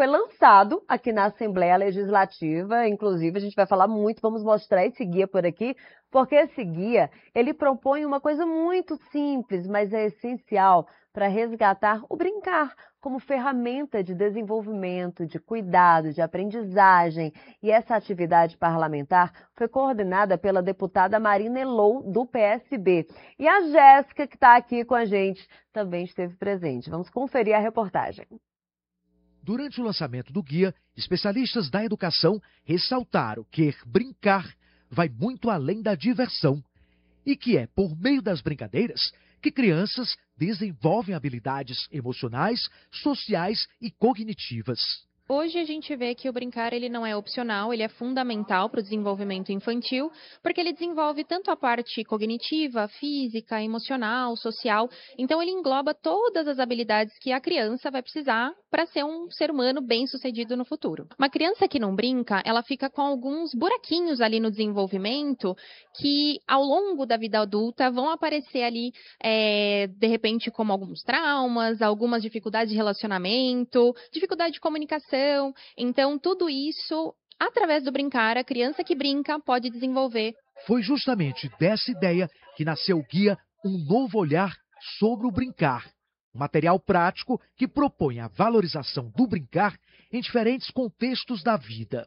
foi lançado aqui na Assembleia Legislativa, inclusive a gente vai falar muito, vamos mostrar esse guia por aqui, porque esse guia, ele propõe uma coisa muito simples, mas é essencial para resgatar o brincar como ferramenta de desenvolvimento, de cuidado, de aprendizagem. E essa atividade parlamentar foi coordenada pela deputada Marina Elou, do PSB. E a Jéssica, que está aqui com a gente, também esteve presente. Vamos conferir a reportagem. Durante o lançamento do guia, especialistas da educação ressaltaram que brincar vai muito além da diversão e que é por meio das brincadeiras que crianças desenvolvem habilidades emocionais, sociais e cognitivas. Hoje a gente vê que o brincar ele não é opcional, ele é fundamental para o desenvolvimento infantil, porque ele desenvolve tanto a parte cognitiva, física, emocional, social. Então ele engloba todas as habilidades que a criança vai precisar para ser um ser humano bem-sucedido no futuro. Uma criança que não brinca, ela fica com alguns buraquinhos ali no desenvolvimento que ao longo da vida adulta vão aparecer ali, de repente, como alguns traumas, algumas dificuldades de relacionamento, dificuldade de comunicação. Então, tudo isso, através do brincar, a criança que brinca pode desenvolver. Foi justamente dessa ideia que nasceu o guia Um Novo Olhar sobre o Brincar, um material prático que propõe a valorização do brincar em diferentes contextos da vida.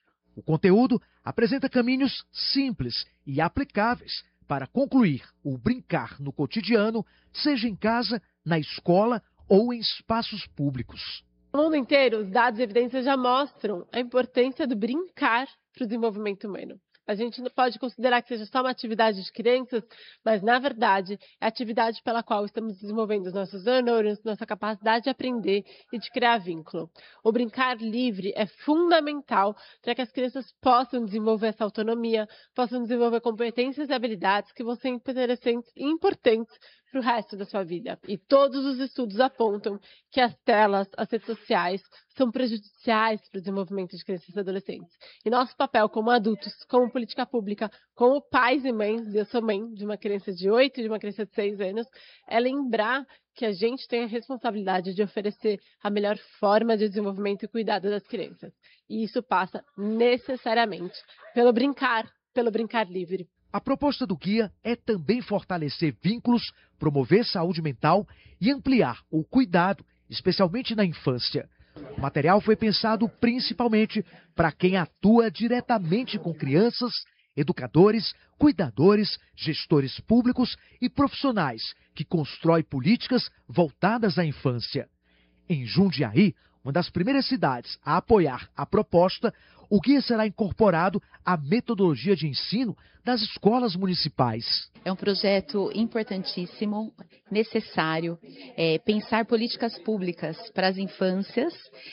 O conteúdo apresenta caminhos simples e aplicáveis para concluir o brincar no cotidiano, seja em casa, na escola ou em espaços públicos. No mundo inteiro, os dados e evidências já mostram a importância do brincar para o desenvolvimento humano. A gente não pode considerar que seja só uma atividade de crianças, mas, na verdade, é a atividade pela qual estamos desenvolvendo os nossos neurônios, nossa capacidade de aprender e de criar vínculo. O brincar livre é fundamental para que as crianças possam desenvolver essa autonomia, possam desenvolver competências e habilidades que vão ser interessantes e importantes para o resto da sua vida. E todos os estudos apontam que as telas, as redes sociais, são prejudiciais para o desenvolvimento de crianças e adolescentes. E nosso papel como adultos, como política pública, como pais e mães, eu sou mãe de uma criança de 8 e de uma criança de 6 anos, é lembrar que a gente tem a responsabilidade de oferecer a melhor forma de desenvolvimento e cuidado das crianças. E isso passa necessariamente pelo brincar livre. A proposta do guia é também fortalecer vínculos, promover saúde mental e ampliar o cuidado, especialmente na infância. O material foi pensado principalmente para quem atua diretamente com crianças, educadores, cuidadores, gestores públicos e profissionais que constroem políticas voltadas à infância. Em Jundiaí, uma das primeiras cidades a apoiar a proposta, o guia será incorporado à metodologia de ensino das escolas municipais. É um projeto importantíssimo, necessário, pensar políticas públicas para as infâncias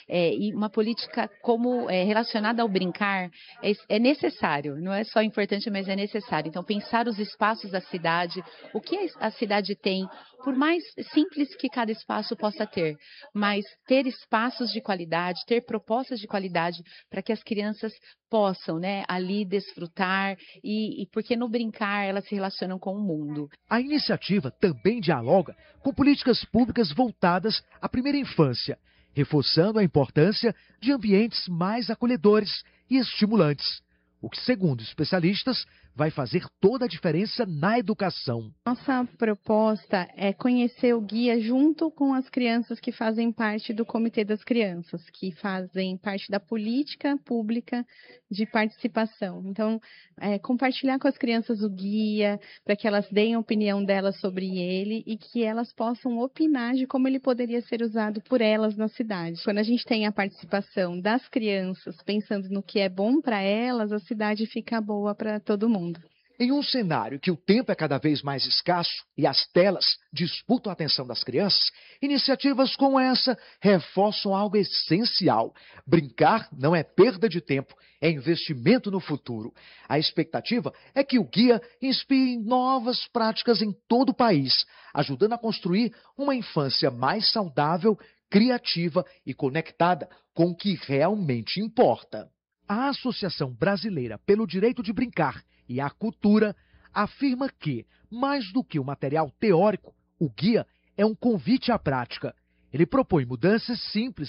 e uma política como relacionada ao brincar é necessário, não é só importante, mas é necessário. Então, pensar os espaços da cidade, o que a cidade tem, por mais simples que cada espaço possa ter, mas ter espaços de qualidade, ter propostas de qualidade para que as crianças possam, ali desfrutar e porque no brincar elas se relacionam com o mundo. A iniciativa também dialoga com políticas públicas voltadas à primeira infância, reforçando a importância de ambientes mais acolhedores e estimulantes, o que, segundo especialistas, vai fazer toda a diferença na educação. Nossa proposta é conhecer o guia junto com as crianças que fazem parte do Comitê das Crianças, que fazem parte da política pública de participação. Então, compartilhar com as crianças o guia, para que elas deem a opinião delas sobre ele e que elas possam opinar de como ele poderia ser usado por elas na cidade. Quando a gente tem a participação das crianças, pensando no que é bom para elas, a cidade fica boa para todo mundo. Em um cenário que o tempo é cada vez mais escasso e as telas disputam a atenção das crianças, iniciativas como essa reforçam algo essencial. Brincar não é perda de tempo, é investimento no futuro. A expectativa é que o guia inspire novas práticas em todo o país, ajudando a construir uma infância mais saudável, criativa e conectada com o que realmente importa. A Associação Brasileira pelo Direito de Brincar e a Cultura afirma que, mais do que um material teórico, o guia é um convite à prática. Ele propõe mudanças simples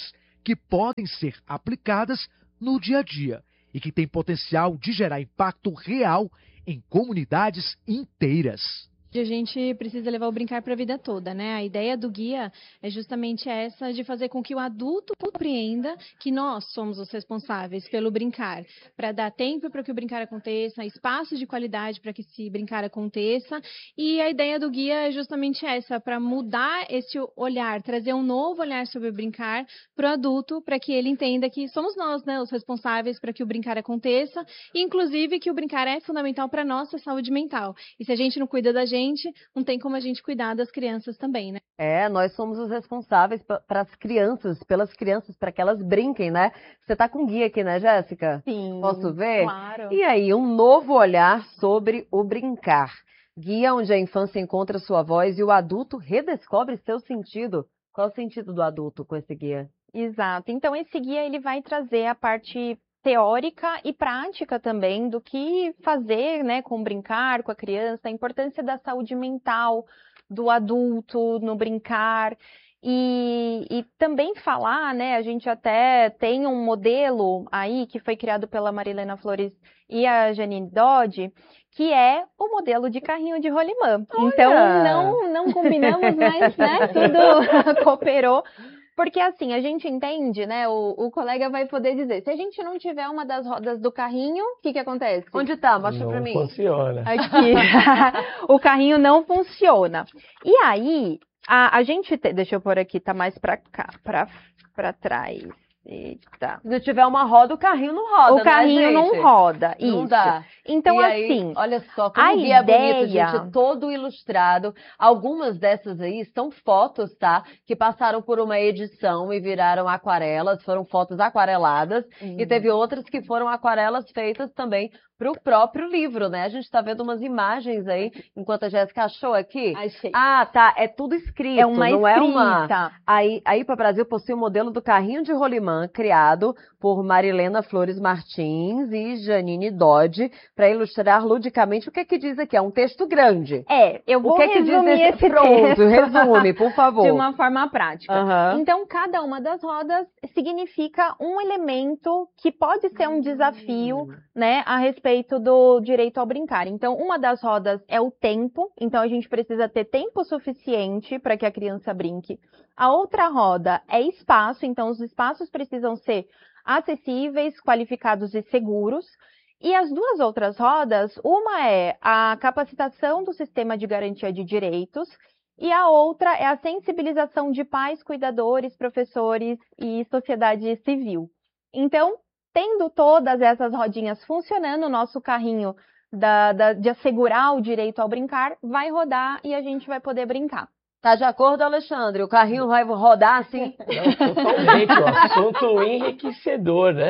que podem ser aplicadas no dia a dia e que têm potencial de gerar impacto real em comunidades inteiras. A gente precisa levar o brincar para a vida toda, né? A ideia do guia é justamente essa de fazer com que o adulto compreenda que nós somos os responsáveis pelo brincar, para dar tempo para que o brincar aconteça, espaço de qualidade para que esse brincar aconteça. E a ideia do guia é justamente essa, para mudar esse olhar, trazer um novo olhar sobre o brincar para o adulto, para que ele entenda que somos nós, né, os responsáveis para que o brincar aconteça, e inclusive que o brincar é fundamental para a nossa saúde mental. E se a gente não cuida da gente, não tem como a gente cuidar das crianças também, né? Nós somos os responsáveis para as crianças, pelas crianças, para que elas brinquem, né? Você tá com guia aqui, né, Jéssica? Sim. Posso ver? Claro. E aí, um novo olhar sobre o brincar. Guia onde a infância encontra sua voz e o adulto redescobre seu sentido. Qual é o sentido do adulto com esse guia? Exato. Então, esse guia ele vai trazer a parte teórica e prática também do que fazer, né, com brincar, com a criança, a importância da saúde mental do adulto no brincar. E também falar, né, a gente até tem um modelo aí que foi criado pela Marilena Flores e a Janine Dodge, que é o modelo de carrinho de rolimã. Então, não combinamos, mas, né, tudo cooperou. Porque assim, a gente entende, né? O colega vai poder dizer, se a gente não tiver uma das rodas do carrinho, o que acontece? Onde tá? Mostra pra mim. Não funciona. Aqui. O carrinho não funciona. E aí, a gente... Deixa eu pôr aqui, tá mais pra cá, pra trás. Eita. Se não tiver uma roda, o carrinho não roda, O carrinho né, não roda, Não isso. dá. Então, E aí, assim, olha só, como a o guia é bonito, ideia- gente, todo ilustrado. Algumas dessas aí são fotos, tá? Que passaram por uma edição e viraram aquarelas, foram fotos aquareladas. E teve outras que foram aquarelas feitas também para o próprio livro, né? A gente tá vendo umas imagens aí, enquanto a Jéssica achou aqui. Achei. Ah, tá, é tudo escrito, É uma não é uma... escrita. Aí para Brasil possui o modelo do carrinho de rolimã, criado por Marilena Flores Martins e Janine Dodge, para ilustrar ludicamente o que é que diz aqui. É um texto grande. Eu vou O que é que diz resumir esse Pronto, texto resume, por favor. de uma forma prática. Aham. Então, cada uma das rodas significa um elemento que pode ser um desafio, né, a respeito do direito ao brincar. Então, uma das rodas é o tempo, então a gente precisa ter tempo suficiente para que a criança brinque. A outra roda é espaço, então os espaços precisam ser acessíveis, qualificados e seguros. E as duas outras rodas, uma é a capacitação do sistema de garantia de direitos e a outra é a sensibilização de pais, cuidadores, professores e sociedade civil. Então, tendo todas essas rodinhas funcionando, o nosso carrinho de assegurar o direito ao brincar vai rodar e a gente vai poder brincar. Tá de acordo, Alexandre? O carrinho vai rodar assim? Não, totalmente, um assunto enriquecedor, né?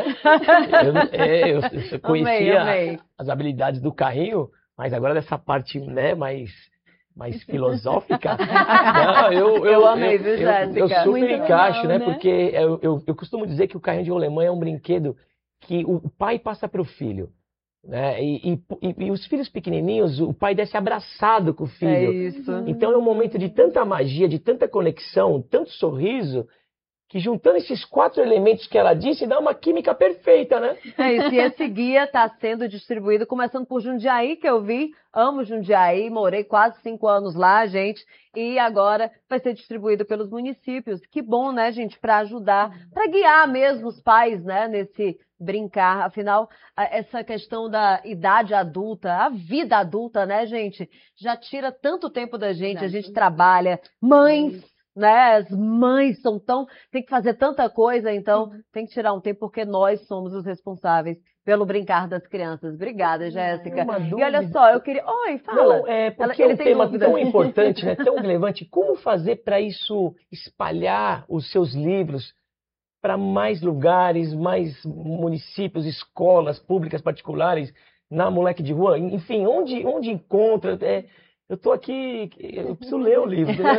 Eu conhecia Amei. as habilidades do carrinho, mas agora dessa parte, né, mais filosófica. Não, Eu amei, viu, Jéssica? eu super Muito encaixo, legal, né? né? Porque eu costumo dizer que o carrinho de rolemã é um brinquedo que o pai passa para o filho. Né? E os filhos pequenininhos, o pai desce abraçado com o filho. É isso. Então é um momento de tanta magia, de tanta conexão, tanto sorriso, que juntando esses 4 elementos que ela disse, dá uma química perfeita, né? É isso, e esse guia está sendo distribuído, começando por Jundiaí, que eu vi, amo Jundiaí, morei quase 5 anos lá, gente, e agora vai ser distribuído pelos municípios. Que bom, né, gente, para ajudar, para guiar mesmo os pais, né, nesse brincar. Afinal, essa questão da idade adulta, a vida adulta, né, gente, já tira tanto tempo da gente, a gente trabalha, mães, né? As mães tem que fazer tanta coisa, então tem que tirar um tempo porque nós somos os responsáveis pelo brincar das crianças. Obrigada, Jéssica. E olha só, eu queria... Oi, fala. Não, porque Ele é um tem tema dúvida. tão importante, né? Tão relevante. Como fazer para isso espalhar os seus livros para mais lugares, mais municípios, escolas públicas, particulares, na Moleque de Rua? Enfim, onde encontra... Eu tô aqui, eu preciso ler o livro. Né?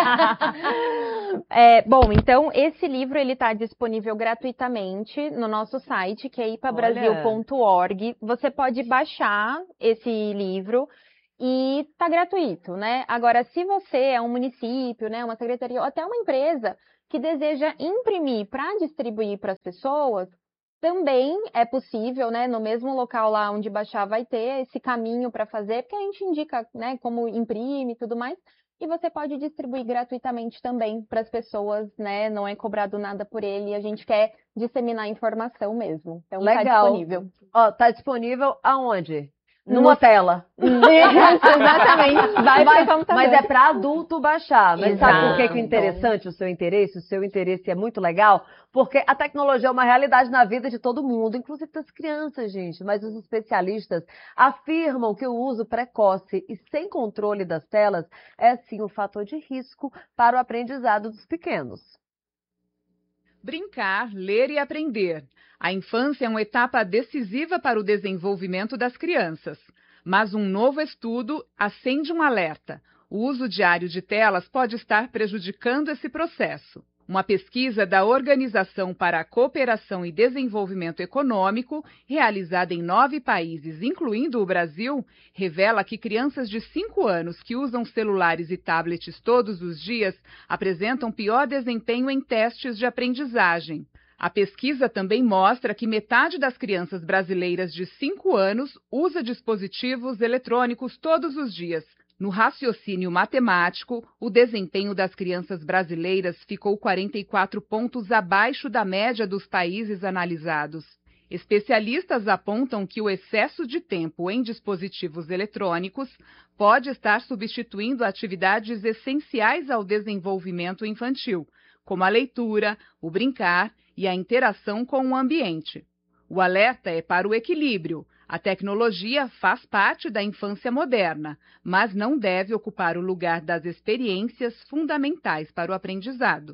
Bom, então esse livro ele está disponível gratuitamente no nosso site, que é ipabrasil.org. Você pode baixar esse livro e está gratuito, né? Agora, se você é um município, né, uma secretaria ou até uma empresa que deseja imprimir para distribuir para as pessoas, também é possível, né? No mesmo local lá onde baixar vai ter esse caminho para fazer, porque a gente indica, né, como imprime e tudo mais. E você pode distribuir gratuitamente também para as pessoas, né? Não é cobrado nada por ele. A gente quer disseminar informação mesmo. Então tá Legal. disponível. Ó, tá disponível aonde? No- Numa tela. Exatamente. Vai pro computador. Mas é para adulto baixar. Mas sabe por que que é Exato. interessante o seu interesse? O seu interesse é muito legal, porque a tecnologia é uma realidade na vida de todo mundo, inclusive das crianças, gente. Mas os especialistas afirmam que o uso precoce e sem controle das telas é sim um fator de risco para o aprendizado dos pequenos. Brincar, ler e aprender. A infância é uma etapa decisiva para o desenvolvimento das crianças. Mas um novo estudo acende um alerta. O uso diário de telas pode estar prejudicando esse processo. Uma pesquisa da Organização para a Cooperação e Desenvolvimento Econômico, realizada em 9 países, incluindo o Brasil, revela que crianças de 5 anos que usam celulares e tablets todos os dias apresentam pior desempenho em testes de aprendizagem. A pesquisa também mostra que metade das crianças brasileiras de 5 anos usa dispositivos eletrônicos todos os dias. No raciocínio matemático, o desempenho das crianças brasileiras ficou 44 pontos abaixo da média dos países analisados. Especialistas apontam que o excesso de tempo em dispositivos eletrônicos pode estar substituindo atividades essenciais ao desenvolvimento infantil, como a leitura, o brincar e a interação com o ambiente. O alerta é para o equilíbrio. A tecnologia faz parte da infância moderna, mas não deve ocupar o lugar das experiências fundamentais para o aprendizado.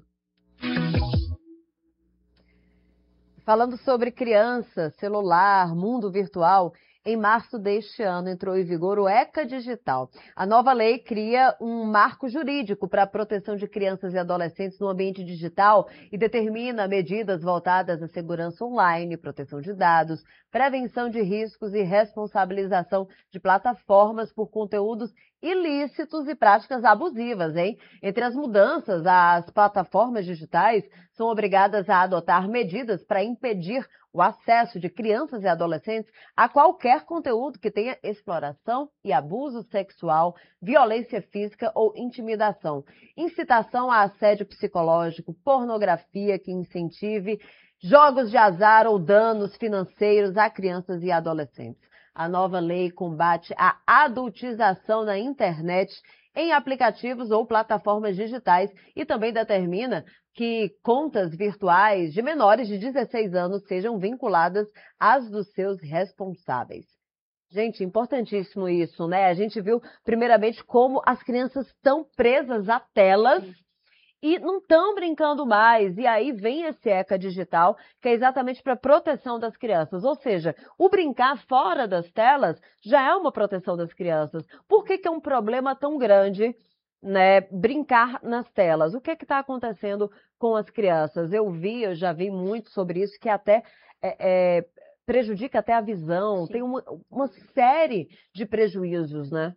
Falando sobre criança, celular, mundo virtual, em março deste ano entrou em vigor o ECA Digital. A nova lei cria um marco jurídico para a proteção de crianças e adolescentes no ambiente digital e determina medidas voltadas à segurança online, proteção de dados, prevenção de riscos e responsabilização de plataformas por conteúdos ilícitos e práticas abusivas, hein? Entre as mudanças, as plataformas digitais são obrigadas a adotar medidas para impedir o acesso de crianças e adolescentes a qualquer conteúdo que tenha exploração e abuso sexual, violência física ou intimidação, incitação a assédio psicológico, pornografia que incentive jogos de azar ou danos financeiros a crianças e adolescentes. A nova lei combate a adultização na internet em aplicativos ou plataformas digitais e também determina que contas virtuais de menores de 16 anos sejam vinculadas às dos seus responsáveis. Gente, importantíssimo isso, né? A gente viu, primeiramente, como as crianças estão presas a telas e não estão brincando mais. E aí vem esse ECA Digital, que é exatamente para proteção das crianças. Ou seja, o brincar fora das telas já é uma proteção das crianças. Por que que é um problema tão grande, né, brincar nas telas? O que está acontecendo com as crianças? Eu já vi muito sobre isso, que até prejudica até a visão. Sim. Tem uma série de prejuízos, né?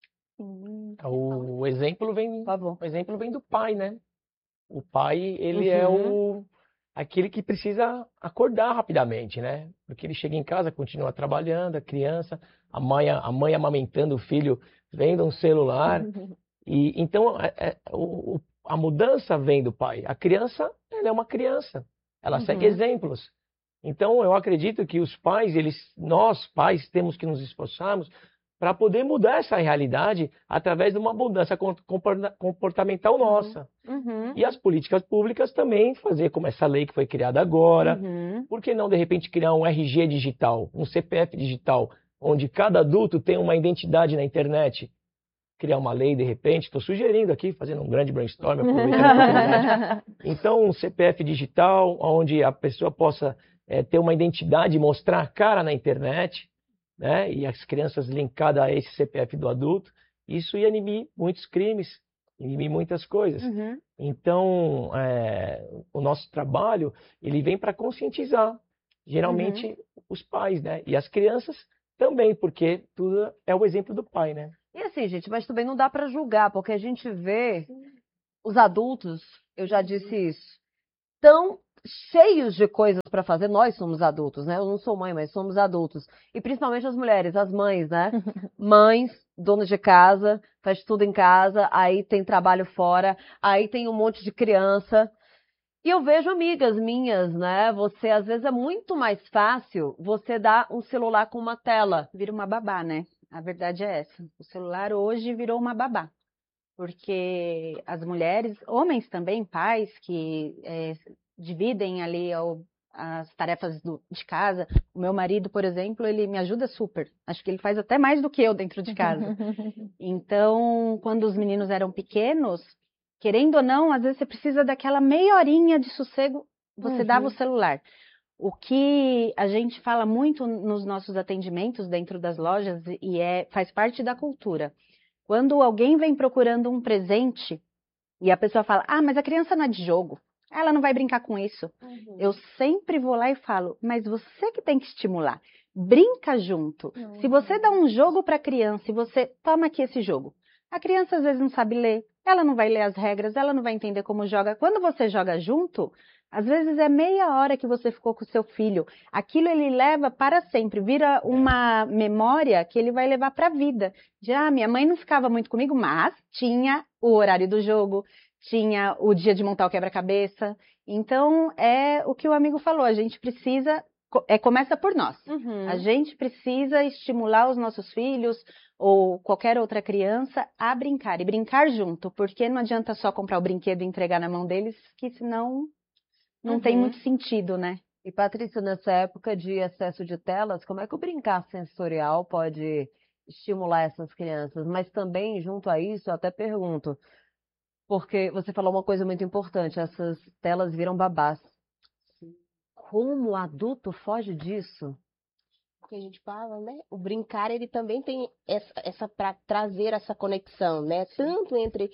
O exemplo vem, Por favor. o exemplo vem do pai, né? O pai, ele é aquele que precisa acordar rapidamente, né? Porque ele chega em casa, continua trabalhando, a criança, a mãe amamentando o filho, vendo um celular. E então a mudança vem do pai. A criança, ela é uma criança. Ela segue exemplos. Então eu acredito que os pais, nós pais temos que nos esforçarmos para poder mudar essa realidade através de uma mudança comportamental nossa. E as políticas públicas também fazer como essa lei que foi criada agora. Por que não, de repente, criar um RG digital, um CPF digital, onde cada adulto tem uma identidade na internet? Criar uma lei, de repente, estou sugerindo aqui, fazendo um grande brainstorm, aproveitando a oportunidade. Então, um CPF digital, onde a pessoa possa ter uma identidade, mostrar a cara na internet, né? E as crianças linkadas a esse CPF do adulto, isso ia inibir muitos crimes, inibir muitas coisas. Então, o nosso trabalho, ele vem para conscientizar, geralmente, os pais, né? E as crianças também, porque tudo é o exemplo do pai, né? E assim, gente, mas também não dá para julgar, porque a gente vê os adultos eu já disse isso, tão cheios de coisas para fazer. Nós somos adultos, né? Eu não sou mãe, mas somos adultos. E principalmente as mulheres, as mães, né? Mães, donas de casa, faz tudo em casa, aí tem trabalho fora, aí tem um monte de criança. E eu vejo amigas minhas, né? Você, às vezes, é muito mais fácil você dar um celular com uma tela. Vira uma babá, né? A verdade é essa. O celular hoje virou uma babá. Porque as mulheres, homens também, pais, que dividem ali as tarefas de casa. O meu marido, por exemplo, ele me ajuda super. Acho que ele faz até mais do que eu dentro de casa. Então, quando os meninos eram pequenos, querendo ou não, às vezes você precisa daquela meia horinha de sossego, você dava o celular. O que a gente fala muito nos nossos atendimentos dentro das lojas e faz parte da cultura. Quando alguém vem procurando um presente e a pessoa fala, mas a criança não é de jogo, ela não vai brincar com isso. Eu sempre vou lá e falo, mas você que tem que estimular. Brinca junto. Se você dá um jogo para a criança e você toma aqui esse jogo, a criança às vezes não sabe ler, ela não vai ler as regras, ela não vai entender como joga. Quando você joga junto, às vezes é meia hora que você ficou com o seu filho. Aquilo ele leva para sempre, vira uma memória que ele vai levar para a vida. Minha mãe não ficava muito comigo, mas tinha o horário do jogo, tinha o dia de montar o quebra-cabeça. Então, é o que o amigo falou, a gente precisa, começa por nós. A gente precisa estimular os nossos filhos ou qualquer outra criança a brincar, e brincar junto, porque não adianta só comprar o brinquedo e entregar na mão deles, que senão não tem muito sentido, né? E, Patrícia, nessa época de excesso de telas, como é que o brincar sensorial pode estimular essas crianças? Mas também, junto a isso, eu até pergunto, porque você falou uma coisa muito importante, essas telas viram babás. Como o adulto foge disso? Que a gente fala, né? O brincar, ele também tem essa para trazer essa conexão, né? Tanto entre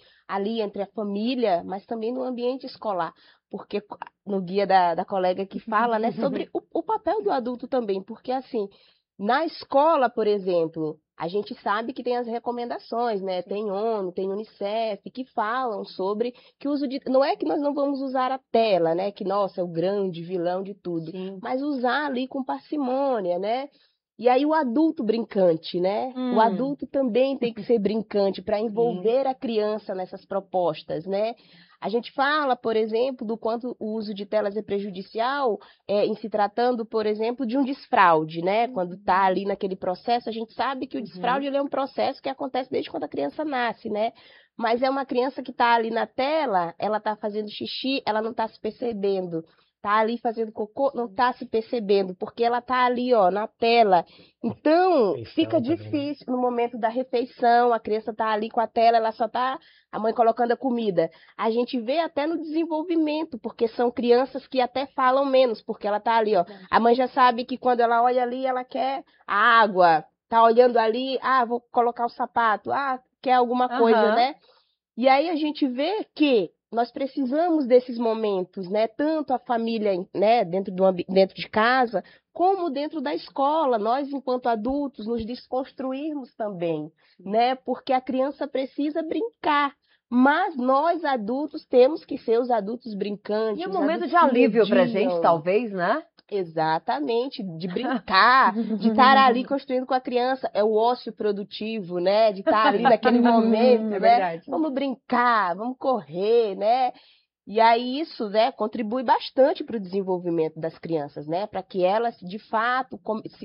a família, mas também no ambiente escolar. Porque no guia da colega que fala, né, sobre o papel do adulto também, porque assim, na escola, por exemplo, a gente sabe que tem as recomendações, né? Tem ONU, tem Unicef, que falam sobre que o uso de... Não é que nós não vamos usar a tela, né? Que, nossa, é o grande vilão de tudo. Mas usar ali com parcimônia, né? E aí o adulto brincante, né? O adulto também tem que ser brincante para envolver a criança nessas propostas, né? A gente fala, por exemplo, do quanto o uso de telas é prejudicial em se tratando, por exemplo, de um desfraude, né? Quando está ali naquele processo, a gente sabe que o desfraude ele é um processo que acontece desde quando a criança nasce, né? Mas é uma criança que está ali na tela, ela está fazendo xixi, ela não está se percebendo. Tá ali fazendo cocô, não tá se percebendo, porque ela tá ali, ó, na tela. Então, fica difícil no momento da refeição, a criança tá ali com a tela, ela só tá, a mãe colocando a comida. A gente vê até no desenvolvimento, porque são crianças que até falam menos, porque ela tá ali, ó. A mãe já sabe que quando ela olha ali, ela quer a água. Tá olhando ali, vou colocar o sapato, quer alguma coisa, né? E aí a gente vê que nós precisamos desses momentos, né? Tanto a família, né, dentro de casa, como dentro da escola. Nós, enquanto adultos, nos desconstruirmos também, né? Porque a criança precisa brincar. Mas nós, adultos, temos que ser os adultos brincantes. E um momento de alívio pra gente, talvez, né? Exatamente, de brincar, de estar ali construindo com a criança. É o ócio produtivo, né? De estar ali naquele momento, né? Verdade. Vamos brincar, vamos correr, né? E aí isso, né, contribui bastante para o desenvolvimento das crianças, né? Para que elas, de fato,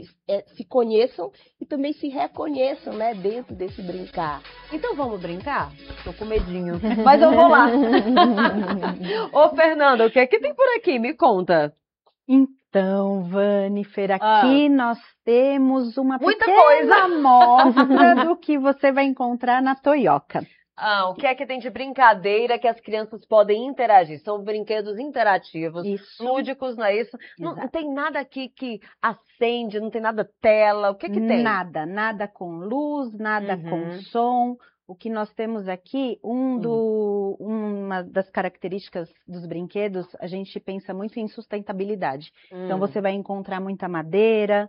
se conheçam e também se reconheçam, né, dentro desse brincar. Então vamos brincar? Tô com medinho, mas eu vou lá. Ô, Fernanda, o que é que tem por aqui? Me conta. Então, Vanifer, aqui nós temos uma Muita pequena amostra do que você vai encontrar na Toyoka. O que é que tem de brincadeira que as crianças podem interagir? São brinquedos interativos, lúdicos, não é isso? Não tem nada aqui que acende, não tem nada tela, o que que tem? Nada com luz, nada com som. O que nós temos aqui, uma das características dos brinquedos, a gente pensa muito em sustentabilidade. Então, você vai encontrar muita madeira,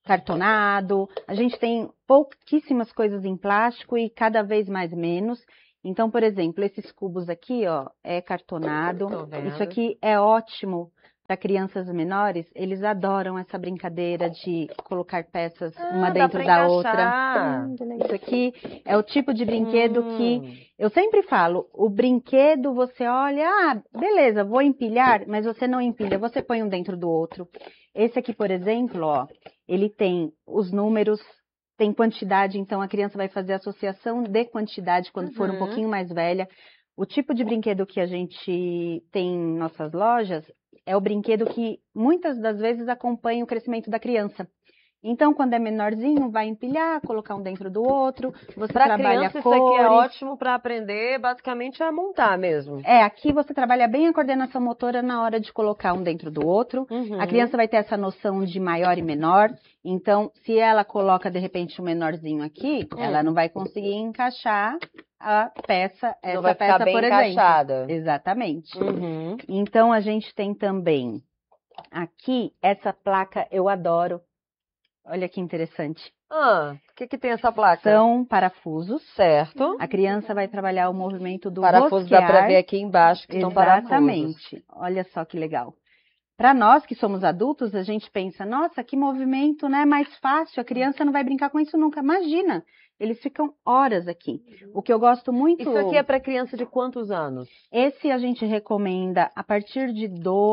cartonado. A gente tem pouquíssimas coisas em plástico e cada vez mais menos. Então, por exemplo, esses cubos aqui, ó, é cartonado. Tô vendo. Isso aqui é ótimo para crianças menores. Eles adoram essa brincadeira de colocar peças uma dá dentro pra da outra. encaixar. Isso aqui é o tipo de brinquedo que eu sempre falo, o brinquedo você olha, beleza, vou empilhar, mas você não empilha, você põe um dentro do outro. Esse aqui, por exemplo, ó, ele tem os números, tem quantidade, então a criança vai fazer associação de quantidade quando for um pouquinho mais velha. O tipo de brinquedo que a gente tem em nossas lojas é o brinquedo que muitas das vezes acompanha o crescimento da criança. Então, quando é menorzinho, vai empilhar, colocar um dentro do outro, você Pra trabalha criança, cores. isso aqui é ótimo para aprender, basicamente, a montar mesmo. Aqui você trabalha bem a coordenação motora na hora de colocar um dentro do outro. A criança vai ter essa noção de maior e menor. Então, se ela coloca, de repente, um menorzinho aqui, ela não vai conseguir encaixar a peça, Não vai essa ficar peça, bem por exemplo. encaixada. Exatamente. Então, a gente tem também aqui essa placa, eu adoro. Olha que interessante. O que tem essa placa? São parafusos. Certo. A criança vai trabalhar o movimento do Parafusos rosquear. dá para ver aqui embaixo que são parafusos. Exatamente. Olha só que legal. Para nós que somos adultos, a gente pensa, nossa, que movimento, né? Mais fácil, a criança não vai brincar com isso nunca. Imagina, eles ficam horas aqui. O que eu gosto muito... Isso aqui é para criança de quantos anos? Esse a gente recomenda a partir de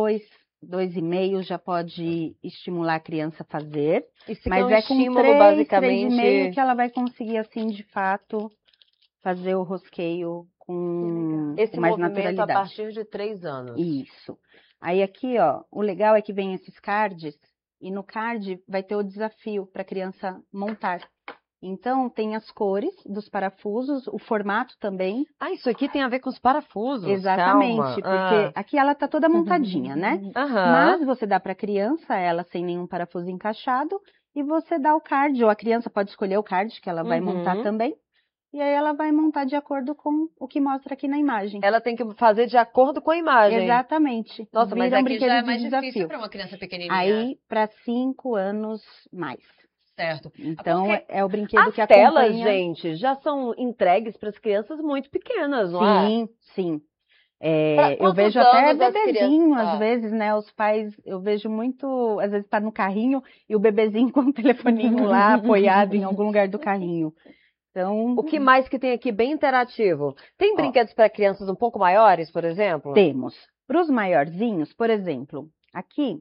2,5 já pode estimular a criança a fazer. Mas é com 3, basicamente... 3,5 que ela vai conseguir, assim, de fato, fazer o rosqueio com esse mais movimento naturalidade. a partir de 3 anos. Isso. Aí aqui, ó, o legal é que vem esses cards, e no card vai ter o desafio para a criança montar. Então, tem as cores dos parafusos, o formato também. Isso aqui tem a ver com os parafusos. Exatamente, porque aqui ela tá toda montadinha, né? Mas você dá para a criança ela sem nenhum parafuso encaixado, e você dá o card, ou a criança pode escolher o card que ela vai montar também. E aí ela vai montar de acordo com o que mostra aqui na imagem. Ela tem que fazer de acordo com a imagem. Exatamente. Nossa, mas Vira um aqui brinquedo já é de mais desafio. difícil para uma criança pequenininha. Aí, para 5 anos mais. Certo. Então, Porque é o brinquedo que as telas, acompanha... gente, já são entregues para as crianças muito pequenas, não é? Sim, sim. Eu quantos vejo até anos as bebezinho, crianças- às vezes, né? Os pais, eu vejo muito, às vezes tá no carrinho e o bebezinho com o telefoninho lá apoiado em algum lugar do carrinho. Então, O que mais que tem aqui bem interativo? Tem brinquedos para crianças um pouco maiores, por exemplo? temos. Para os maiorzinhos, por exemplo, aqui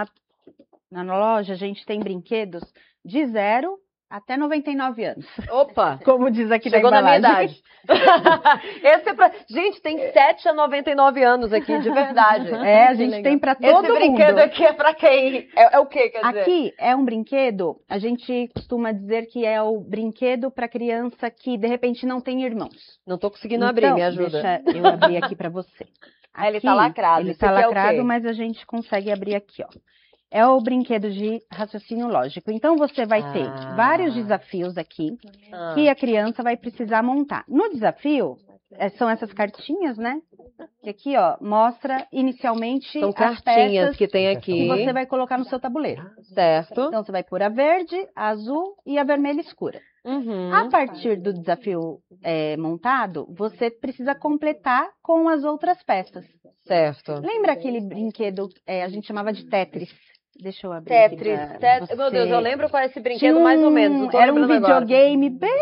na loja a gente tem brinquedos de 0 até 99 anos. Opa! Como diz aqui Chegou na na minha embalagem. idade. Esse é pra... Gente, tem 7 a 99 anos aqui, de verdade. A gente tem para todo Esse brinquedo mundo. aqui é pra quem? É o que, quer dizer? Aqui é um brinquedo, a gente costuma dizer que é o brinquedo para criança que de repente não tem irmãos. Não tô conseguindo abrir, me ajuda. Deixa eu abrir aqui para você. Ele tá lacrado. Ele Esse tá aqui é o lacrado, quê? mas a gente consegue abrir aqui, ó. É o brinquedo de raciocínio lógico. Então você vai ter vários desafios aqui que a criança vai precisar montar. No desafio, são essas cartinhas, né? Que aqui, ó, mostra inicialmente São as cartinhas peças que tem aqui. que você vai colocar no seu tabuleiro. Certo. Então você vai pôr a verde, a azul e a vermelha escura. A partir do desafio montado, você precisa completar com as outras peças. Certo. Lembra aquele brinquedo, a gente chamava de Tetris? Deixa eu abrir Tetris. aqui pra você. Meu Deus, eu lembro qual é esse brinquedo mais ou menos. Não tô Era um lembrando agora. videogame bem...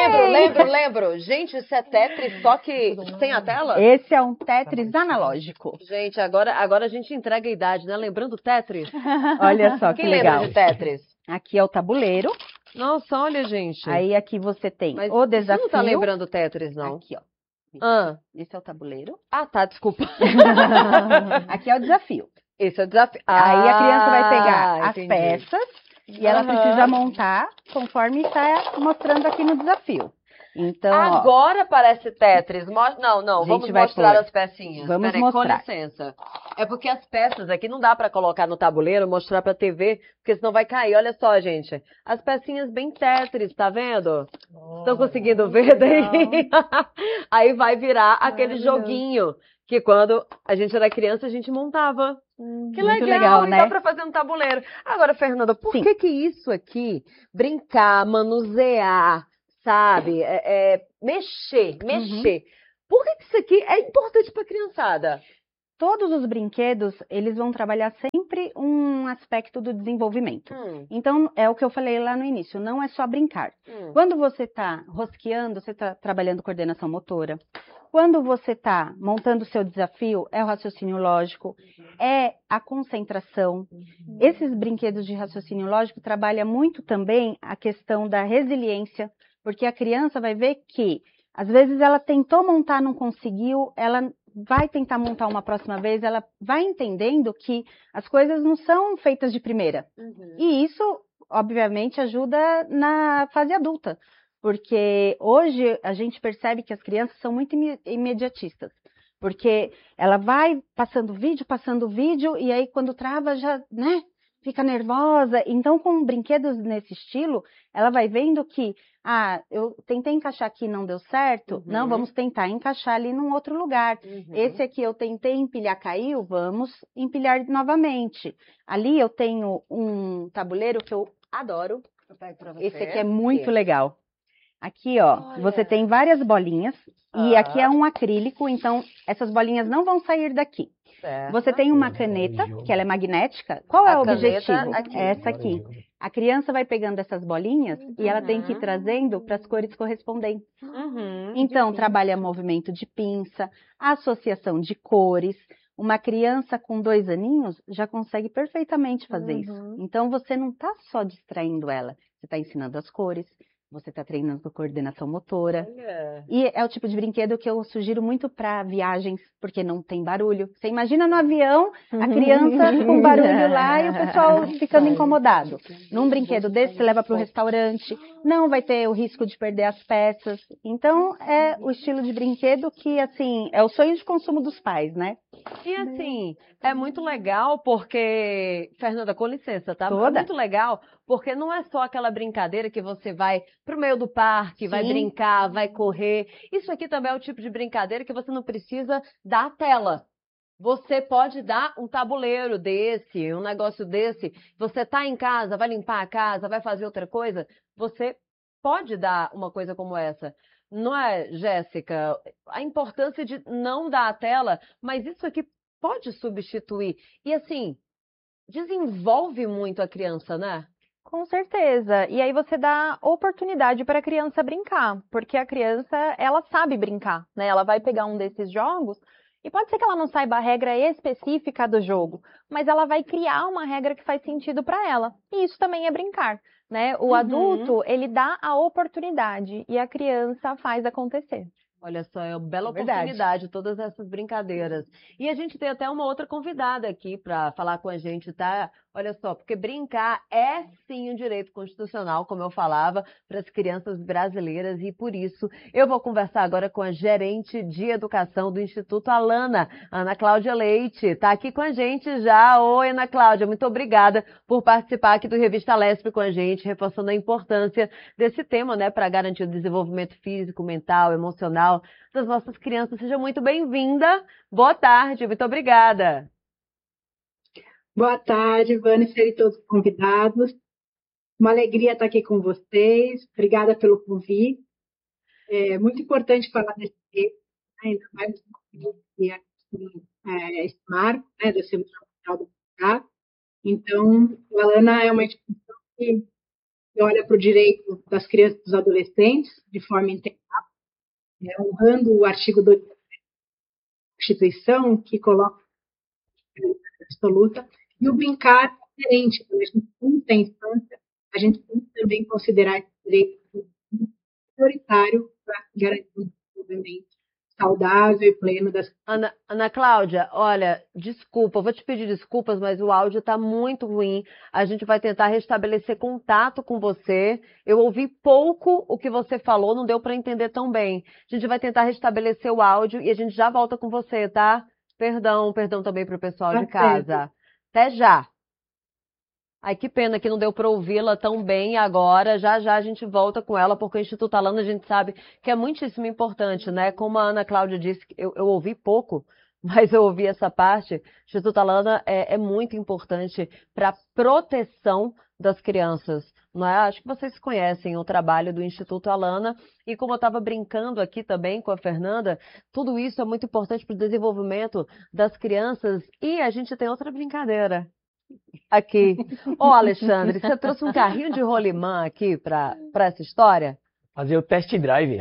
Lembro. Gente, isso é Tetris, só que sem a tela? Esse é um Tetris analógico. Gente, agora a gente entrega a idade, né? Lembrando Tetris? Olha só que Quem legal. lembra de Tetris? Aqui é o tabuleiro. Nossa, olha, gente. Aí aqui você tem Mas o desafio. você não tá lembrando Tetris, não? Aqui, ó. Esse é o tabuleiro. Tá, desculpa. Aqui é o desafio. Esse é o desafio. Aí a criança vai pegar as entendi. peças e ela precisa montar conforme está mostrando aqui no desafio. Então, agora parece Tetris. Não, vamos mostrar as pecinhas. Vamos Peraí, mostrar. com licença. É porque as peças aqui não dá pra colocar no tabuleiro, mostrar pra TV, porque senão vai cair. Olha só, gente. As pecinhas bem Tetris, tá vendo? Estão conseguindo ver daí? Aí vai virar aquele joguinho que quando a gente era criança a gente montava. Que Muito legal, né? Dá pra fazer no tabuleiro. Agora, Fernanda, por que isso aqui, brincar, manusear, sabe? Mexer. Por que isso aqui é importante para a criançada? Todos os brinquedos, eles vão trabalhar sempre um aspecto do desenvolvimento. Então, é o que eu falei lá no início, não é só brincar. Quando você está rosqueando, você está trabalhando coordenação motora. Quando você está montando o seu desafio, é o raciocínio lógico, é a concentração. Esses brinquedos de raciocínio lógico trabalham muito também a questão da resiliência, porque a criança vai ver que, às vezes, ela tentou montar, não conseguiu, ela vai tentar montar uma próxima vez, ela vai entendendo que as coisas não são feitas de primeira. E isso, obviamente, ajuda na fase adulta, porque hoje a gente percebe que as crianças são muito imediatistas, porque ela vai passando vídeo, e aí quando trava já, né, fica nervosa. Então, com brinquedos nesse estilo, ela vai vendo que, eu tentei encaixar aqui e não deu certo, não, vamos tentar encaixar ali num outro lugar. Esse aqui eu tentei empilhar, caiu, vamos empilhar novamente. Ali eu tenho um tabuleiro que eu adoro, esse aqui é muito legal. Aqui, ó, você tem várias bolinhas, e aqui é um acrílico, então essas bolinhas não vão sair daqui. Certo. Você tem uma caneta, que ela é magnética. Qual é o objetivo? Essa aqui. A criança vai pegando essas bolinhas e ela tem que ir trazendo para as cores correspondentes. Então, trabalha movimento de pinça, associação de cores. Uma criança com 2 aninhos já consegue perfeitamente fazer isso. Então, você não está só distraindo ela, você está ensinando as cores. Você está treinando coordenação motora. E é o tipo de brinquedo que eu sugiro muito para viagens, porque não tem barulho. Você imagina no avião, a criança com barulho lá e o pessoal ficando incomodado. Num brinquedo desse, você leva para o restaurante, não vai ter o risco de perder as peças. Então, é o estilo de brinquedo que, assim, é o sonho de consumo dos pais, né? E assim, é muito legal porque, Fernanda, com licença, tá? Toda. É muito legal porque não é só aquela brincadeira que você vai pro meio do parque, vai brincar, vai correr. Isso aqui também é o tipo de brincadeira que você não precisa dar tela. Você pode dar um tabuleiro desse, um negócio desse. Você tá em casa, vai limpar a casa, vai fazer outra coisa. Você pode dar uma coisa como essa. Não é, Jéssica? A importância de não dar a tela, mas isso aqui pode substituir. E assim, desenvolve muito a criança, né? Com certeza. E aí você dá oportunidade para a criança brincar, porque a criança, ela sabe brincar, né? Ela vai pegar um desses jogos e pode ser que ela não saiba a regra específica do jogo, mas ela vai criar uma regra que faz sentido para ela. E isso também é brincar, né? O adulto, ele dá a oportunidade e a criança faz acontecer. Olha só, é uma bela oportunidade, todas essas brincadeiras. E a gente tem até uma outra convidada aqui para falar com a gente, tá? Olha só, porque brincar é sim um direito constitucional, como eu falava, para as crianças brasileiras, e por isso eu vou conversar agora com a gerente de educação do Instituto Alana, Ana Cláudia Leite. Está aqui com a gente já. Oi, Ana Cláudia, muito obrigada por participar aqui do Revista Lespe com a gente, reforçando a importância desse tema, né, para garantir o desenvolvimento físico, mental, emocional das nossas crianças. Seja muito bem-vinda. Boa tarde, muito obrigada. Boa tarde, Vanessa e todos os convidados. Uma alegria estar aqui com vocês. Obrigada pelo convite. É muito importante falar desse tema, ainda mais esse marco, né, da Semana Mundial do Brincar. Então, a Alana é uma instituição que olha para o direito das crianças e dos adolescentes de forma integral, honrando o artigo 2 da Constituição, que coloca a absoluta, e o brincar é diferente. Quando a gente pensa em infância, a gente tem que também considerar esse direito prioritário para garantir um desenvolvimento saudável e pleno das crianças. Ana Cláudia, olha, desculpa, vou te pedir desculpas, mas o áudio está muito ruim. A gente vai tentar restabelecer contato com você. Eu ouvi pouco o que você falou, não deu para entender tão bem. A gente vai tentar restabelecer o áudio e a gente já volta com você, tá? Perdão também para o pessoal de casa. Até já. Ai, que pena que não deu para ouvi-la tão bem agora. Já a gente volta com ela, porque o Instituto Alana a gente sabe que é muitíssimo importante, né? Como a Ana Cláudia disse, eu ouvi pouco mas eu ouvi essa parte. O Instituto Alana é muito importante para a proteção das crianças. Não é? Acho que vocês conhecem o trabalho do Instituto Alana, e como eu estava brincando aqui também com a Fernanda, tudo isso é muito importante para o desenvolvimento das crianças. E a gente tem outra brincadeira aqui. Ô, Alexandre, você trouxe um carrinho de rolimã aqui para essa história? Fazer o test drive.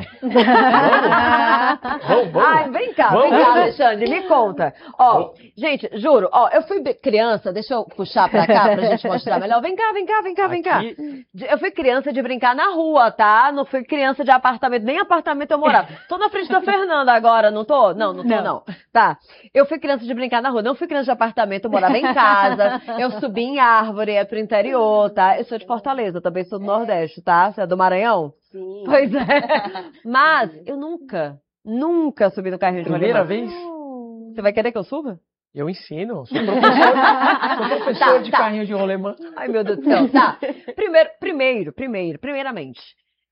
Vamos. Ai, vem cá, Alexandre, me conta. Ó, gente, juro, ó, eu fui criança, deixa eu puxar pra cá pra gente mostrar melhor. Vem cá. Eu fui criança de brincar na rua, tá? Não fui criança de apartamento, nem apartamento eu morava. Tô na frente da Fernanda agora, não tô? Não tô, não. Tá. Eu fui criança de brincar na rua, não fui criança de apartamento, eu morava em casa, eu subi em árvore, é pro interior, tá? Eu sou de Fortaleza, também sou do Nordeste, tá? Você é do Maranhão? Sim. Pois é. Mas eu nunca subi no carrinho de rolimã. Primeira vez? Você vai querer que eu suba? Eu ensino. Sou professor de carrinho de rolimã. Ai, meu Deus do céu. Tá. Primeiramente,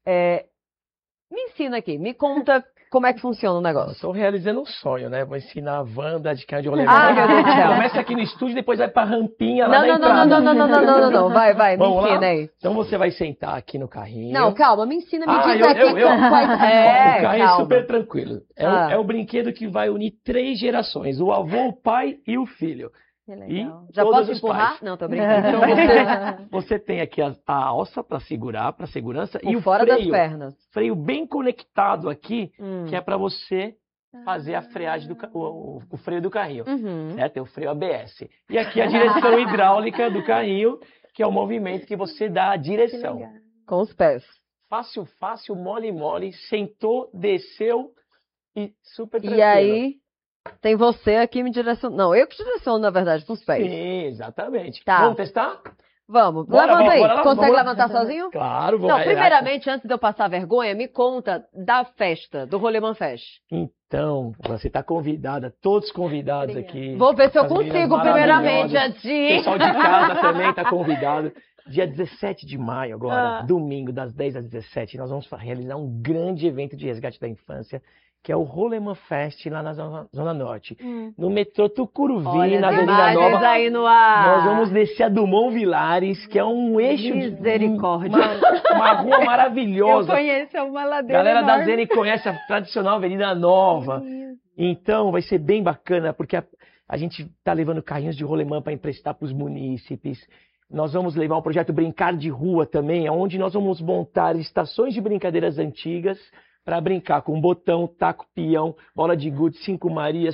me ensina aqui, me conta como é que funciona o negócio. Estou realizando um sonho, né? Vou ensinar a Wanda de carrinho de rolimã. Ah, meu Deus do céu. Começa aqui no estúdio, depois vai pra rampinha lá na entrada. Não. Vai, me ensina aí. Então você vai sentar aqui no carrinho. Não, calma, me ensina, me diz aqui como vai ser. O carrinho é super tranquilo. É o brinquedo que vai unir 3 gerações, o avô, o pai e o filho. E já posso empurrar? Pais. Não, tô brincando. Então você tem aqui a alça para segurar, para segurança, e o fora freio, das pernas. Freio bem conectado aqui, que é para você fazer a freagem o freio do carrinho, certo? Tem o freio ABS. E aqui a direção hidráulica do carrinho, que é o movimento que você dá a direção. Com os pés. Fácil, mole, sentou, desceu e super tranquilo. E aí tem você aqui me direcionando. Não, eu que direciono, na verdade, com os pés. Sim, exatamente. Tá. Vamos testar? Vamos. Levanta aí. Consegue levantar sozinho? Claro, vamos. Não, primeiramente, antes de eu passar vergonha, me conta da festa, do Rolimã Fest. Então, você está convidada, todos convidados aqui. Vou ver se eu consigo, primeiramente, antes de ir. O pessoal de casa também está convidado. Dia 17 de maio, agora, domingo, das 10 às 17, nós vamos realizar um grande evento de resgate da infância, que é o Rolimã Fest lá na Zona Norte. No metrô Tucuruvi, na Avenida Nova. Aí no ar. Nós vamos descer a Dumont Vilares, que é um eixo Misericórdia. Uma rua maravilhosa. Eu conheço, é uma ladeira Galera enorme. da Zene conhece a tradicional Avenida Nova. Então, vai ser bem bacana, porque a gente está levando carrinhos de rolimã para emprestar para os munícipes. Nós vamos levar um projeto Brincar de Rua também, onde nós vamos montar estações de brincadeiras antigas para brincar com botão, taco, peão, bola de gude, 5 Marias,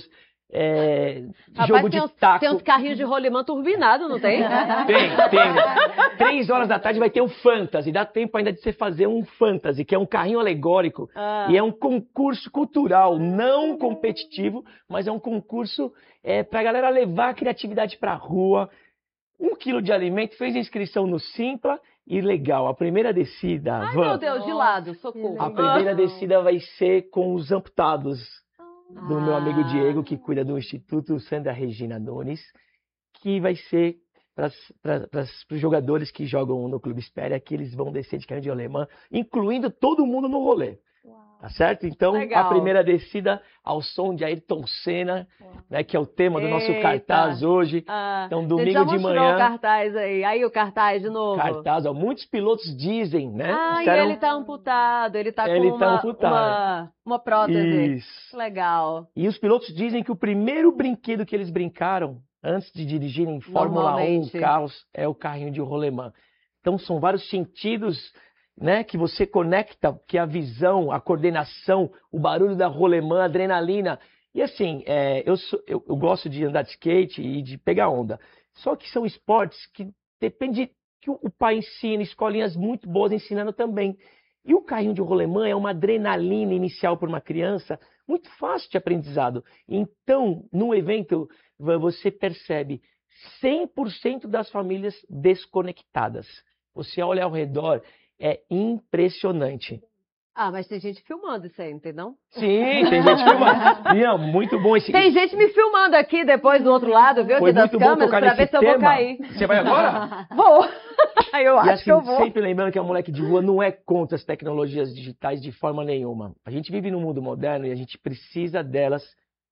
jogo de taco. Tem uns carrinhos de rolimã turbinado, não tem? Tem. 3 horas da tarde vai ter um fantasy. Dá tempo ainda de você fazer um fantasy, que é um carrinho alegórico. E é um concurso cultural, não competitivo, mas é um concurso para a galera levar a criatividade para a rua. 1 quilo de alimento, fez inscrição no Simpla e legal, a primeira descida... Ai, meu Deus, de lado, socorro. A primeira descida vai ser com os amputados do meu amigo Diego, que cuida do Instituto Sandra Regina Nunes, que vai ser para os jogadores que jogam no Clube Espéria, que eles vão descer de carrinho de rolimã, incluindo todo mundo no rolê. Tá certo? Então, legal. A primeira descida ao som de Ayrton Senna, né, que é o tema do nosso cartaz hoje. Então, domingo de manhã. Você já mostrou o cartaz aí. Aí o cartaz de novo. Cartaz, muitos pilotos dizem, né? E ele tá amputado, ele tá com uma prótese. Isso. Legal. E os pilotos dizem que o primeiro brinquedo que eles brincaram antes de dirigirem Fórmula 1 carros é o carrinho de rolimã. Então, são vários sentidos, né, que você conecta, que é a visão, a coordenação, o barulho da rolimã, a adrenalina. E assim, eu gosto de andar de skate e de pegar onda. Só que são esportes que depende que o pai ensina, escolinhas muito boas ensinando também. E o carrinho de rolimã é uma adrenalina inicial para uma criança, muito fácil de aprendizado. Então, no evento, você percebe 100% das famílias desconectadas. Você olha ao redor, é impressionante. Mas tem gente filmando isso aí, entendeu? Sim, tem gente filmando. Não, muito bom esse... Tem gente me filmando aqui depois do outro lado, viu? Foi aqui das muito bom câmeras, tocar pra nesse ver se eu vou cair. Você vai agora? Vou. Eu acho assim, que eu vou. Sempre lembrando que a moleque de rua não é contra as tecnologias digitais de forma nenhuma. A gente vive num mundo moderno e a gente precisa delas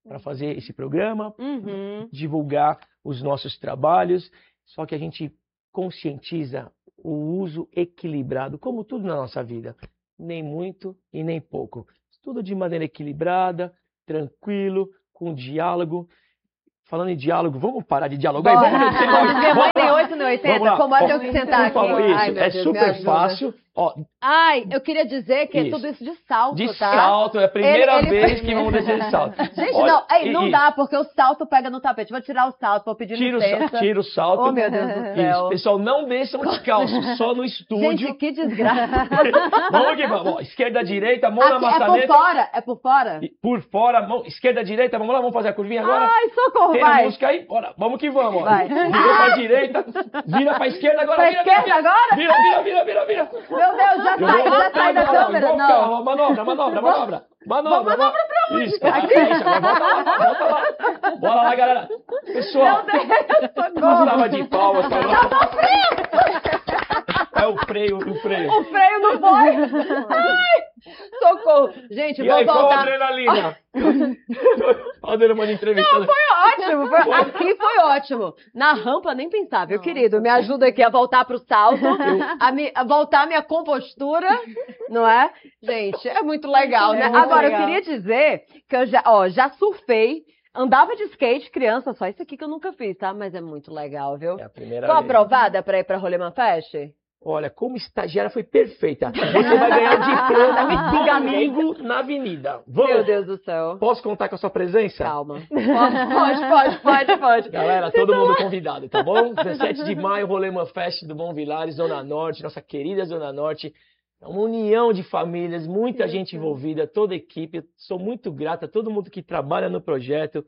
para fazer esse programa, Uhum. divulgar os nossos trabalhos, só que a gente conscientiza o uso equilibrado, como tudo na nossa vida, nem muito e nem pouco. Tudo de maneira equilibrada, tranquilo, com diálogo. Falando em diálogo, vamos parar de dialogar e Bora. vamos descer logo. Minha mãe tem 8 no 80, Vamos lá. como é que Ó, eu que sentar por favor, aqui? isso, Ai, meu é Deus, me super ajuda. fácil. Ó, Ai, eu queria dizer que é Isso. tudo isso de salto, de tá? salto, é a primeira Ele- vez que vamos descer de salto. Gente, Olha, não, ei, não e- dá, porque o salto pega no tapete. Vou tirar o salto, vou pedir licença. Tira o salto. Oh, meu Deus do céu. Isso, pessoal, não desçam descalço, só no estúdio. Gente, que desgraça. Vamos que vamos. Ó, esquerda, direita, mão na Aqui, é maçaneta. por fora, é por fora? E por fora, mão, esquerda, direita, vamos lá, vamos fazer a curvinha agora? Ai, socorro, Tem a vai. música aí? Bora, vamos que vamos. Ó. Vai. Vira pra direita, vira pra esquerda agora. Pra vira, esquerda vira, agora? Vira. Meu Deus, já Eu sai, vou já sai da agora, câmera. vamos, Não. calma, manobra. Manobra pra onde? Isso, agora volta lá. Bora lá, galera. Pessoal, uma salva de palmas. É o freio. O freio não foi. Ai, socorro. Gente, E vou aí, qual a voltar. adrenalina? Olha a adrenalina entrevistando. Não, foi ótimo. Aqui foi ótimo. Na rampa, nem pensar, viu, querido? Me ajuda aqui a voltar pro salto, a voltar a minha compostura, não é? Gente, é muito legal, né? muito Agora, legal. eu queria dizer que eu já surfei, andava de skate, criança, só isso aqui que eu nunca fiz, tá? Mas é muito legal, viu? É a primeira Tô vez. aprovada pra ir pra Roleman Fest? Olha, como estagiária foi perfeita. Você vai ganhar o diploma de amigo na avenida. Vamos. Meu Deus do céu. Posso contar com a sua presença? Calma. Pode. Galera, todo mundo convidado, tá bom? 17 de maio, Roleman Fest do Bom Vilares, Zona Norte, nossa querida Zona Norte. É uma união de famílias, muita gente envolvida, toda a equipe. Sou muito grata a todo mundo que trabalha no projeto.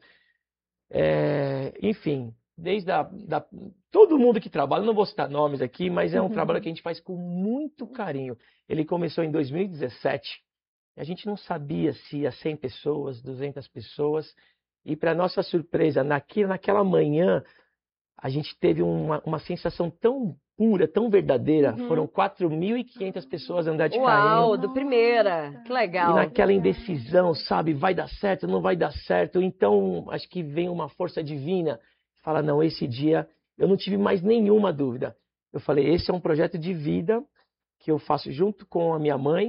Enfim, desde todo mundo que trabalha, não vou citar nomes aqui, mas é um trabalho que a gente faz com muito carinho. Ele começou em 2017. A gente não sabia se ia 100 pessoas, 200 pessoas. E, para nossa surpresa, naquela manhã, a gente teve uma sensação tão pura, tão verdadeira. Foram 4.500 pessoas andar de carrinho. Uau, do primeira. Que legal. E naquela indecisão, sabe? Vai dar certo, não vai dar certo. Então, acho que vem uma força divina. Fala, não, esse dia eu não tive mais nenhuma dúvida. Eu falei, esse é um projeto de vida que eu faço junto com a minha mãe.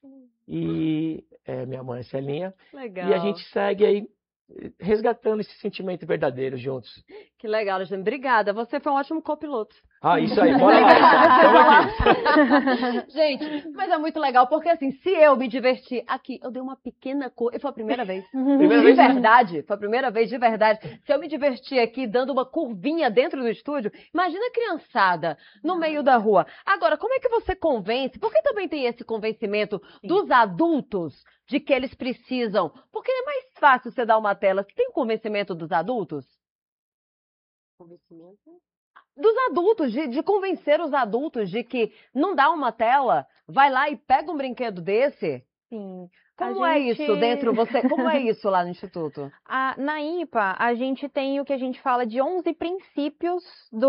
E minha mãe, Celinha. Legal. E a gente segue aí resgatando esse sentimento verdadeiro juntos. Que legal, Alexandre. Obrigada. Você foi um ótimo copiloto. Ah, isso aí. Bora lá. Tamo aqui. Gente, mas é muito legal, porque assim, se eu me divertir aqui, eu dei uma pequena cor. E foi a primeira vez. Primeira de vez? verdade. Foi a primeira vez de verdade. Se eu me divertir aqui dando uma curvinha dentro do estúdio, imagina a criançada no meio da rua. Agora, como é que você convence? Porque também tem esse convencimento dos adultos de que eles precisam. Porque é mais fácil você dar uma tela. Você tem o convencimento dos adultos? Convencimento? Dos adultos, de convencer os adultos de que não dá uma tela, vai lá e pega um brinquedo desse. Sim. Como é isso dentro você? Como é isso lá no Instituto? Na IPA, a gente tem o que a gente fala de 11 princípios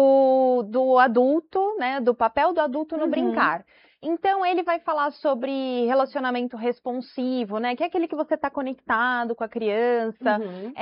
do adulto, né? Do papel do adulto no brincar. Então, ele vai falar sobre relacionamento responsivo, né? Que é aquele que você está conectado com a criança.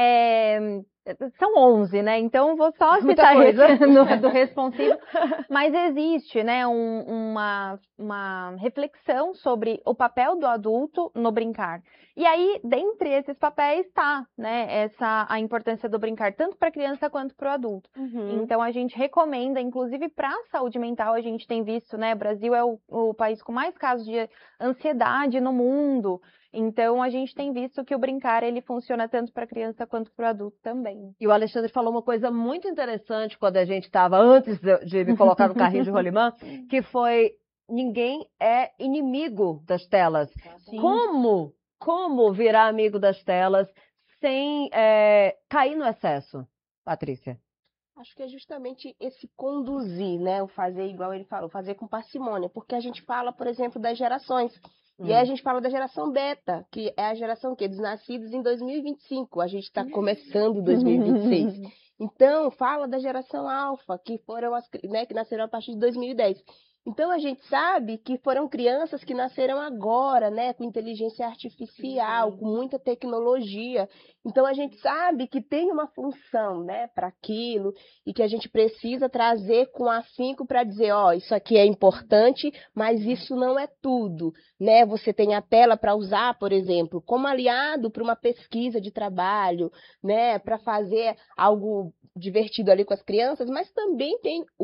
São 11, né? Então, vou só citar esse do responsivo. Mas existe, né, uma reflexão sobre o papel do adulto no brincar. E aí, dentre esses papéis, está, né, a importância do brincar, tanto para a criança quanto para o adulto. Então, a gente recomenda, inclusive para a saúde mental, a gente tem visto, né, o Brasil é o país com mais casos de ansiedade no mundo. Então, a gente tem visto que o brincar, ele funciona tanto para a criança quanto para o adulto também. E o Alexandre falou uma coisa muito interessante quando a gente estava, antes de me colocar no carrinho de rolimã, que foi, ninguém é inimigo das telas. Sim. Como virar amigo das telas sem cair no excesso, Patrícia? Acho que é justamente esse conduzir, né? O fazer igual ele falou, fazer com parcimônia. Porque a gente fala, por exemplo, das gerações. E aí a gente fala da geração beta, que é a geração dos nascidos em 2025. A gente está começando 2026. Então, fala da geração alfa, que foram as, né, que nasceram a partir de 2010. Então, a gente sabe que foram crianças que nasceram agora, né, com inteligência artificial, com muita tecnologia. Então, a gente sabe que tem uma função, né, para aquilo e que a gente precisa trazer com afinco para dizer, ó, isso aqui é importante, mas isso não é tudo, né? Você tem a tela para usar, por exemplo, como aliado para uma pesquisa de trabalho, né, para fazer algo divertido ali com as crianças, mas também tem